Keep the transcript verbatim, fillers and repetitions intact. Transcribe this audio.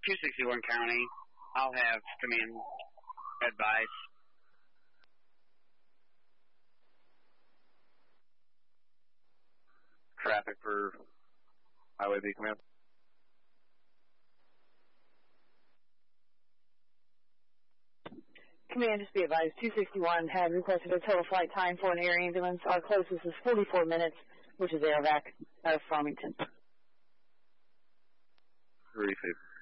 two sixty-one County. I'll have command advise. Traffic for Highway B command. Command, just be advised, two sixty-one had requested a total flight time for an air ambulance. Our closest is forty-four minutes, which is AirVac out of Farmington. Receive.